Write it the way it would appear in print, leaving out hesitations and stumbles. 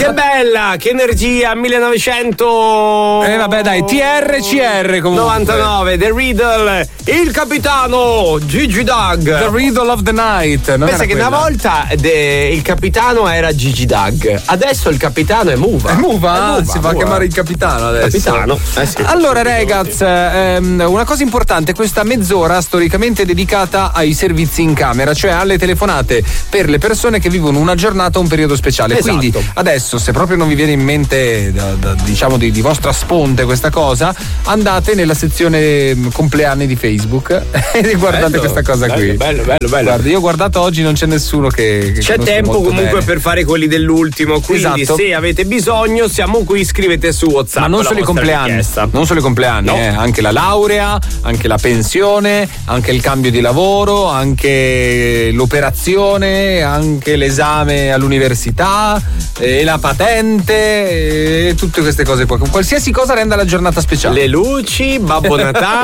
Che bella, che energia, 1900. Vabbè, dai, TRCR comunque. 99, The Riddle, il capitano Gigi Doug. The Riddle of the Night. Pensa che una volta il capitano era Gigi Doug, adesso il capitano è Muva. Si fa chiamare il capitano adesso. Capitano. Sì. Allora, ragazzi, una cosa importante, questa mezz'ora storicamente dedicata ai servizi in camera, cioè alle telefonate per le persone che vivono una giornata o un periodo speciale. Esatto. Quindi adesso, se proprio non vi viene in mente diciamo di vostra sponte questa cosa, andate nella sezione compleanni di Facebook e guardate questa cosa qui. Bello. Guarda, io ho guardato oggi, non c'è nessuno che c'è tempo comunque bene per fare quelli dell'ultimo, quindi esatto. Se avete bisogno siamo qui, scrivete su WhatsApp. Ma non solo i compleanni, No. Anche la laurea, anche la pensione, anche il cambio di lavoro, anche l'operazione, anche l'esame all'università, e la patente, e tutte queste cose qua. Qualsiasi cosa renda la giornata speciale. Le luci, Babbo Natale.